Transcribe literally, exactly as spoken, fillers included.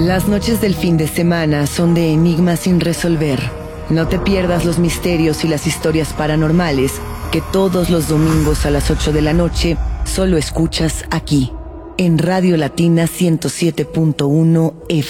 Las noches del fin de semana son de enigmas sin resolver. No te pierdas los misterios y las historias paranormales que todos los domingos a las ocho de la noche solo escuchas aquí, en Radio Latina ciento siete punto uno F M.